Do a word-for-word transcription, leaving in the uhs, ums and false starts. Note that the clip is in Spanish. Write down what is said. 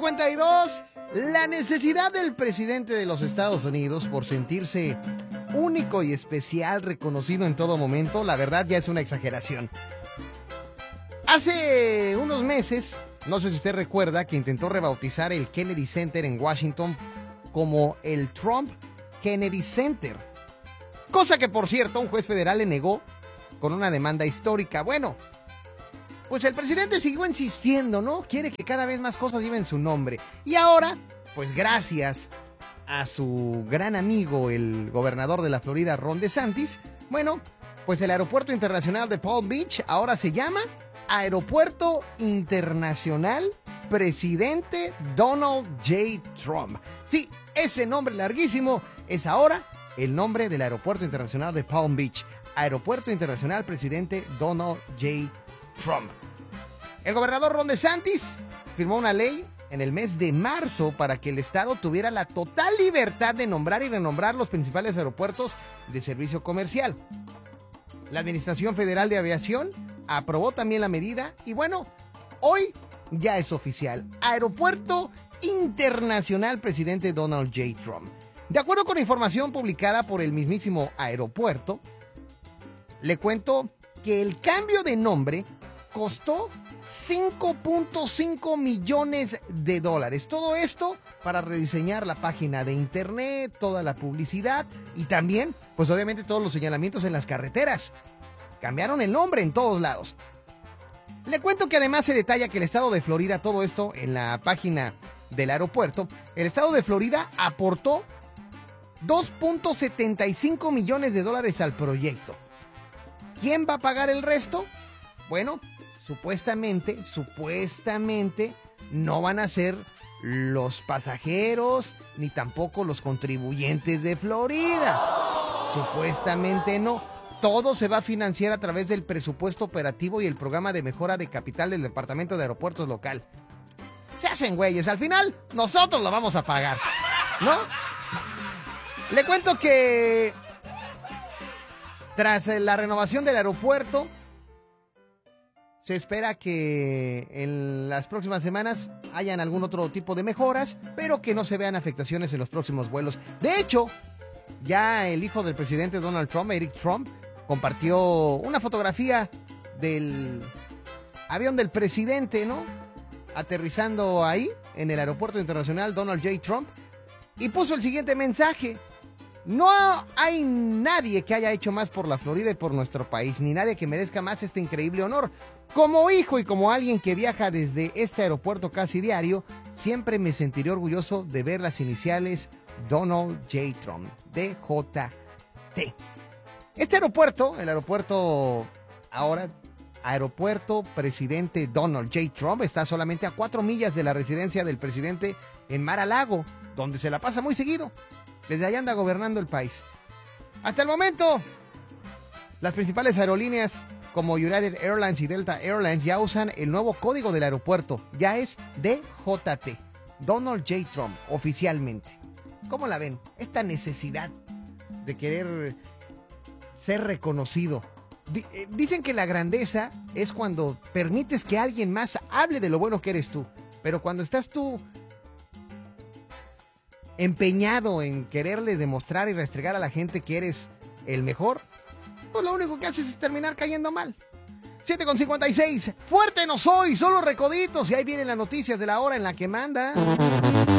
cincuenta y dos. La necesidad del presidente de los Estados Unidos por sentirse único y especial, reconocido en todo momento, la verdad ya es una exageración. Hace unos meses, no sé si usted recuerda, que intentó rebautizar el Kennedy Center en Washington como el Trump Kennedy Center. Cosa que, por cierto, un juez federal le negó con una demanda histórica. Bueno, pues el presidente siguió insistiendo, ¿no? Quiere que cada vez más cosas lleven su nombre. Y ahora, pues gracias a su gran amigo, el gobernador de la Florida, Ron DeSantis, bueno, pues el aeropuerto internacional de Palm Beach ahora se llama Aeropuerto Internacional Presidente Donald J. Trump. Sí, ese nombre larguísimo es ahora el nombre del Aeropuerto Internacional de Palm Beach. Aeropuerto Internacional Presidente Donald J. Trump. El gobernador Ron DeSantis firmó una ley en el mes de marzo para que el estado tuviera la total libertad de nombrar y renombrar los principales aeropuertos de servicio comercial. La Administración Federal de Aviación aprobó también la medida y bueno, hoy ya es oficial. Aeropuerto Internacional Presidente Donald J. Trump. De acuerdo con información publicada por el mismísimo aeropuerto, le cuento que el cambio de nombre costó cinco punto cinco millones de dólares. Todo esto para rediseñar la página de internet, toda la publicidad y también, pues obviamente todos los señalamientos en las carreteras. Cambiaron el nombre en todos lados. Le cuento que además se detalla que el estado de Florida, todo esto en la página del aeropuerto, el estado de Florida aportó dos punto setenta y cinco millones de dólares al proyecto. ¿Quién va a pagar el resto? Bueno, supuestamente, supuestamente no van a ser los pasajeros ni tampoco los contribuyentes de Florida. Supuestamente no. Todo se va a financiar a través del presupuesto operativo y el programa de mejora de capital del Departamento de Aeropuertos local. Se hacen güeyes, al final nosotros lo vamos a pagar, ¿no? Le cuento que tras la renovación del aeropuerto, se espera que en las próximas semanas hayan algún otro tipo de mejoras, pero que no se vean afectaciones en los próximos vuelos. De hecho, ya el hijo del presidente Donald Trump, Eric Trump, compartió una fotografía del avión del presidente, ¿no? Aterrizando ahí, en el aeropuerto internacional Donald J. Trump, y puso el siguiente mensaje: no hay nadie que haya hecho más por la Florida y por nuestro país, ni nadie que merezca más este increíble honor. Como hijo y como alguien que viaja desde este aeropuerto casi diario, siempre me sentiré orgulloso de ver las iniciales Donald J. Trump, D J T. Este aeropuerto, el aeropuerto ahora, Aeropuerto Presidente Donald J. Trump, está solamente a cuatro millas de la residencia del presidente en Mar-a-Lago, donde se la pasa muy seguido. Desde allá anda gobernando el país. Hasta el momento, las principales aerolíneas como United Airlines y Delta Airlines ya usan el nuevo código del aeropuerto. Ya es D J T, Donald J. Trump, oficialmente. ¿Cómo la ven? Esta necesidad de querer ser reconocido. Dicen que la grandeza es cuando permites que alguien más hable de lo bueno que eres tú. Pero cuando estás tú empeñado en quererle demostrar y restregar a la gente que eres el mejor, pues lo único que haces es terminar cayendo mal. siete con cincuenta y seis. Fuerte no soy, solo recoditos. Y ahí vienen las noticias de la hora en la que manda.